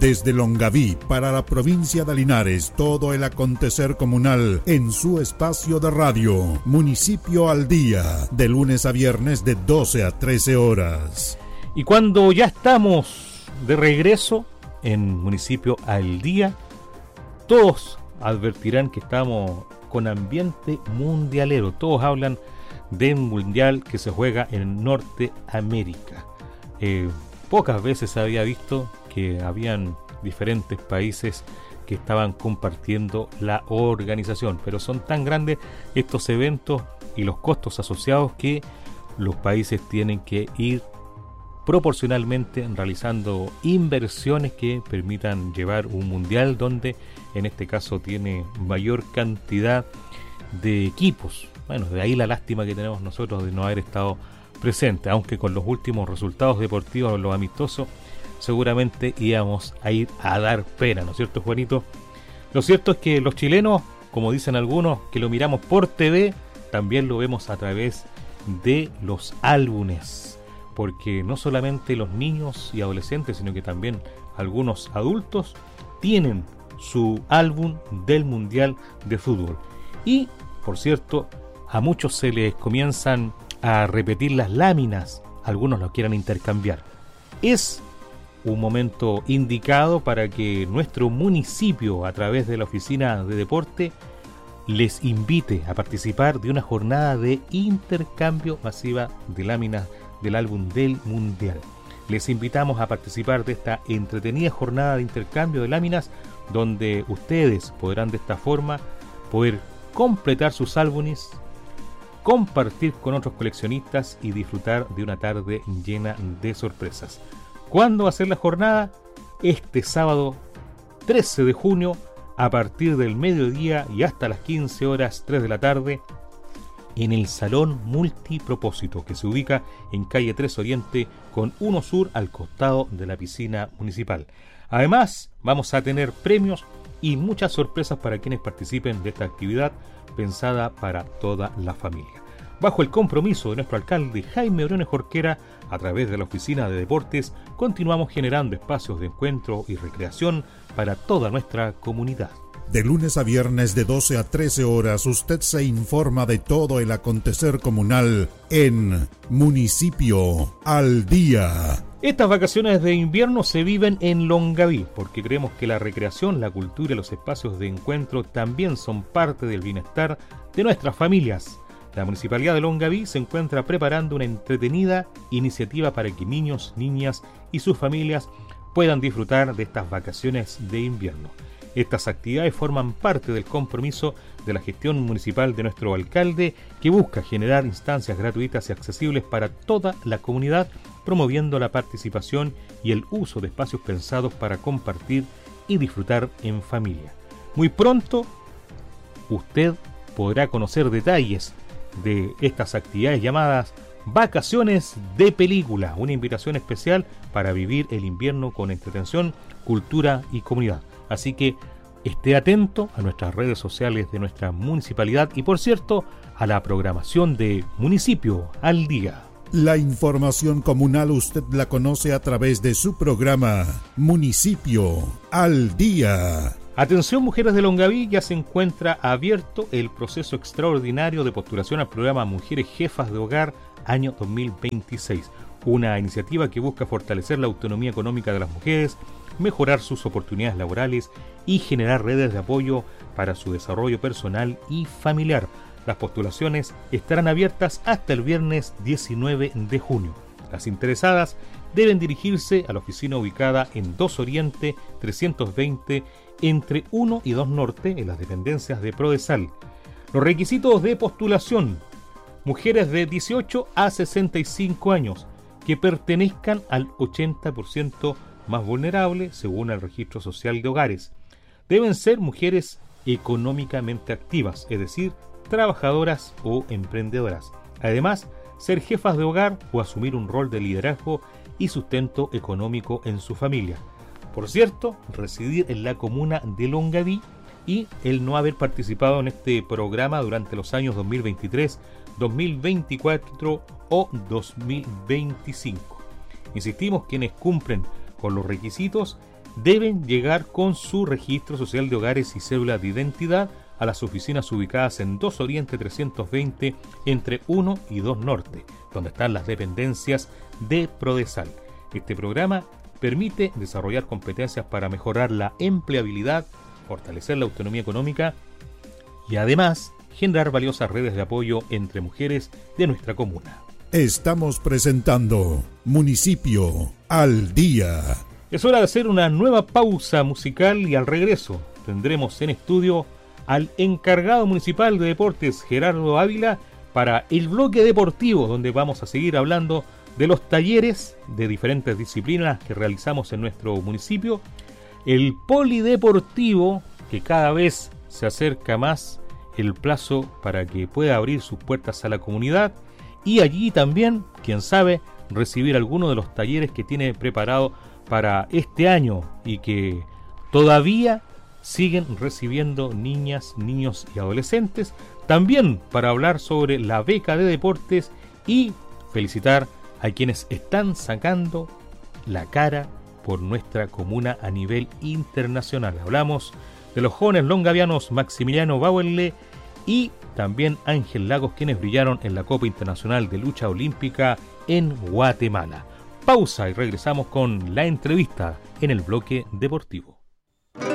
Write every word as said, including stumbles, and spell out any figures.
Desde Longaví para la provincia de Linares, todo el acontecer comunal en su espacio de radio. Municipio al Día, de lunes a viernes de doce a trece horas. Y cuando ya estamos de regreso en Municipio al Día, todos advertirán que estamos con ambiente mundialero. Todos hablan de un mundial que se juega en Norteamérica. Eh, pocas veces se había visto que habían diferentes países que estaban compartiendo la organización, pero son tan grandes estos eventos y los costos asociados que los países tienen que ir proporcionalmente realizando inversiones que permitan llevar un mundial donde en este caso tiene mayor cantidad de equipos. Bueno, de ahí la lástima que tenemos nosotros de no haber estado presentes, aunque con los últimos resultados deportivos, los amistosos, seguramente íbamos a ir a dar pena, ¿no es cierto, Juanito? Lo cierto es que los chilenos, como dicen algunos, que lo miramos por T V, también lo vemos a través de los álbumes, porque no solamente los niños y adolescentes, sino que también algunos adultos tienen su álbum del Mundial de Fútbol. Y, por cierto, a muchos se les comienzan a repetir las láminas, algunos lo quieran intercambiar. Es un momento indicado para que nuestro municipio, a través de la oficina de deporte, les invite a participar de una jornada de intercambio masiva de láminas del álbum del Mundial. Les invitamos a participar de esta entretenida jornada de intercambio de láminas, donde ustedes podrán de esta forma poder completar sus álbumes, compartir con otros coleccionistas y disfrutar de una tarde llena de sorpresas. ¿Cuándo va a ser la jornada? Este sábado trece de junio, a partir del mediodía y hasta las quince horas, tres de la tarde, en el Salón Multipropósito, que se ubica en calle tres Oriente con uno Sur, al costado de la piscina municipal. Además, vamos a tener premios y muchas sorpresas para quienes participen de esta actividad pensada para toda la familia. Bajo el compromiso de nuestro alcalde Jaime Briones Jorquera, a través de la Oficina de Deportes, continuamos generando espacios de encuentro y recreación para toda nuestra comunidad. De lunes a viernes de doce a trece horas, usted se informa de todo el acontecer comunal en Municipio al Día. Estas vacaciones de invierno se viven en Longaví, porque creemos que la recreación, la cultura y los espacios de encuentro también son parte del bienestar de nuestras familias. La Municipalidad de Longaví se encuentra preparando una entretenida iniciativa para que niños, niñas y sus familias puedan disfrutar de estas vacaciones de invierno. Estas actividades forman parte del compromiso de la gestión municipal de nuestro alcalde, que busca generar instancias gratuitas y accesibles para toda la comunidad, promoviendo la participación y el uso de espacios pensados para compartir y disfrutar en familia. Muy pronto, usted podrá conocer detalles de estas actividades llamadas Vacaciones de Película, una invitación especial para vivir el invierno con entretención, cultura y comunidad. Así que esté atento a nuestras redes sociales de nuestra municipalidad y, por cierto, a la programación de Municipio al Día. La información comunal usted la conoce a través de su programa Municipio al Día. Atención, mujeres de Longaví, ya se encuentra abierto el proceso extraordinario de postulación al programa Mujeres Jefas de Hogar año dos mil veintiséis, una iniciativa que busca fortalecer la autonomía económica de las mujeres, mejorar sus oportunidades laborales y generar redes de apoyo para su desarrollo personal y familiar. Las postulaciones estarán abiertas hasta el viernes diecinueve de junio. Las interesadas deben dirigirse a la oficina ubicada en dos Oriente trescientos veinte entre uno y dos Norte, en las dependencias de Prodesal. Los requisitos de postulación: mujeres de dieciocho a sesenta y cinco años que pertenezcan al ochenta por ciento más vulnerable según el registro social de hogares. Deben ser mujeres económicamente activas, es decir, trabajadoras o emprendedoras. Además, ser jefas de hogar o asumir un rol de liderazgo y sustento económico en su familia. Por cierto, residir en la comuna de Longaví y el no haber participado en este programa durante los años dos mil veintitrés, dos mil veinticuatro o dos mil veinticinco. Insistimos, quienes cumplen con los requisitos deben llegar con su registro social de hogares y cédula de identidad a las oficinas ubicadas en dos Oriente trescientos veinte entre uno y dos Norte, donde están las dependencias de Prodesal. Este programa permite desarrollar competencias para mejorar la empleabilidad, fortalecer la autonomía económica y además generar valiosas redes de apoyo entre mujeres de nuestra comuna. Estamos presentando Municipio al Día. Es hora de hacer una nueva pausa musical y al regreso tendremos en estudio al encargado municipal de deportes, Gerardo Ávila, para el bloque deportivo, donde vamos a seguir hablando de los talleres de diferentes disciplinas que realizamos en nuestro municipio, el polideportivo, que cada vez se acerca más el plazo para que pueda abrir sus puertas a la comunidad, y allí también, quién sabe, recibir alguno de los talleres que tiene preparado para este año y que todavía siguen recibiendo niñas, niños y adolescentes, también para hablar sobre la beca de deportes y felicitar a quienes están sacando la cara por nuestra comuna a nivel internacional. Hablamos de los jóvenes longavianos Maximiliano Bauerle y también Ángel Lagos, quienes brillaron en la Copa Internacional de Lucha Olímpica en Guatemala. Pausa y regresamos con la entrevista en el bloque deportivo.